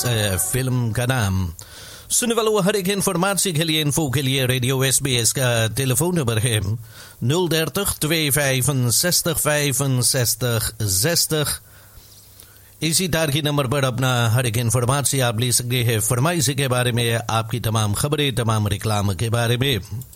Film का नाम। सुनने वालों, हर एक इन्फॉर्मेशन के लिए इन्फो के लिए रेडियो SBS का telefoonnummer है 030 265 65 60. इसी तारीखी नंबर पर अपना हर एक इन्फॉर्मेशन आप ले सकते हैं, फरमाइश के बारे में, आपकी तमाम खबरें, तमाम रिक्लाम के बारे में।